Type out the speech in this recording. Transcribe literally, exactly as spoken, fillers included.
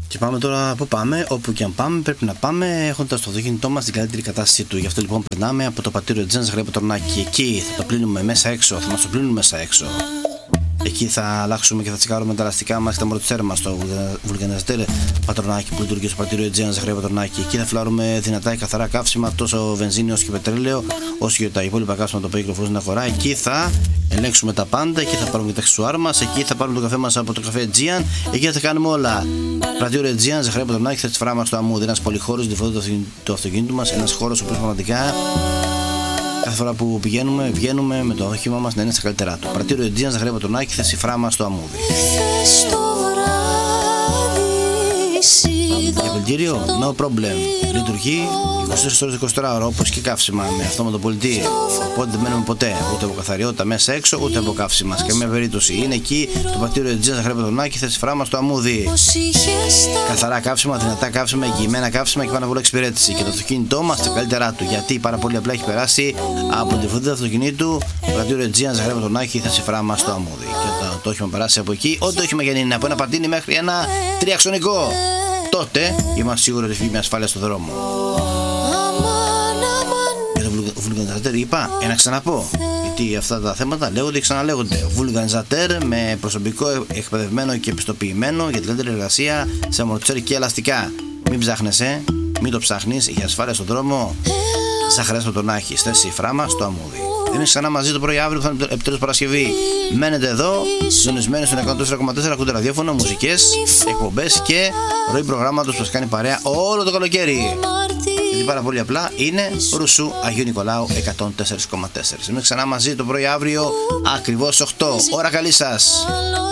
Και πάμε τώρα, πού πάμε, όπου και αν πάμε, πρέπει να πάμε έχοντας το αυτοκίνητό μας στην καλύτερη κατάστασή του. Γι' αυτό λοιπόν περνάμε από το πατήριο Τζέν Ζαχρέπο Τορνάκη. Εκεί θα το πλύνουμε μέσα έξω, θα μας το πλύνουμε μέσα έξω. Εκεί θα αλλάξουμε και θα τσεκάρουμε τα ελαστικά μας και τα μορτσέρ μας στο βουλκανιζατέρ πατρονάκι που λειτουργεί στο πατήριο Τζέν Ζαχρέπο Τορνάκη. Εκεί θα φλάρουμε δυνατά και καθαρά καύσιμα, τόσο βενζίνη όσο και πετρέλαιο, όσο και τα υπόλοιπα καύσιμα το οποίο κυκλοφορούν στην αγορά. Εκεί θα ελέγξουμε τα πάντα, εκεί θα πάρουμε και τα αξεσουάρ μας, εκεί θα πάρουμε το καφέ μας από το καφέ Aegean, εκεί θα κάνουμε όλα. Πατήριο Aegean, Ζαχρέπο Τορνάκη, θα τη φράμε στο αμμούδι. Ένας πολυχώρος διφορτό του αυτοκίνητου μας, ένας χώρος που πραγματικά κάθε φορά που πηγαίνουμε, βγαίνουμε με το όχημά μας να είναι στα καλύτερά του. Πατήριο Aegean, Ζαχρέπο Τορνάκη, θα τη φράμε στο αμμούδι. Για πελτήριο, no problem. Λειτουργεί είκοσι τέσσερις ώρες είκοσι τέσσερις ώρα, όπως και καύσιμα με αυτόματο πολιτή. Οπότε δεν μένουμε ποτέ ούτε από καθαριότητα μέσα έξω, ούτε από καύσιμα. Σε καμία περίπτωση. Είναι εκεί το πατήριο Aegean, Ζαχρέπο Τορνάκη, θα τη φράμε στο αμμούδι. Καθαρά καύσιμα, δυνατά καύσιμα, εγγυημένα καύσιμα και παναβολή εξυπηρέτηση. Και το αυτοκίνητό μας τα καλύτερά του. Γιατί πάρα πολύ απλά έχει περάσει από τη φροντίδα του αυτοκινήτου. Το πατήριο Aegean, Ζαχρέπο Τορνάκη, θα τη φράμε στο αμμούδι. Και το, το όχημα περάσει από εκεί, ό,τι όχημα για να είναι, από ένα πατίνι μέχρι ένα τριαξονικό. Τότε είμαστε σίγουροι ότι φύγει μια ασφάλεια στο δρόμο. Για το βουλκανιζατέρ είπα, ένα ξαναπώ. Γιατί αυτά τα θέματα λέγονται και ξαναλέγονται. Βουλκανιζατέρ με προσωπικό εκπαιδευμένο και επιστοποιημένο για την καλύτερη εργασία σε αμορτισέρ και ελαστικά. Μην ψάχνεσαι, μην το ψάχνεις, για ασφάλεια στον δρόμο. Ζαχρέπο Τορνάκη, θέση φράμα στο αμμούδι. Εμείς ξανά μαζί το πρωί αύριο που θα είναι επιτέλους Παρασκευή. Μένετε εδώ, συντονισμένοι στον εκατόν τέσσερα κόμμα τέσσερα, ακούτε ραδιόφωνο, μουσικές, εκπομπές και ροή προγράμματος που σας κάνει παρέα όλο το καλοκαίρι. Γιατί πάρα πολύ απλά είναι Ρουσού Αγίου Νικολάου εκατόν τέσσερα κόμμα τέσσερα. Εμείς ξανά μαζί το πρωί αύριο ακριβώς οκτώ. Ώρα καλή σας.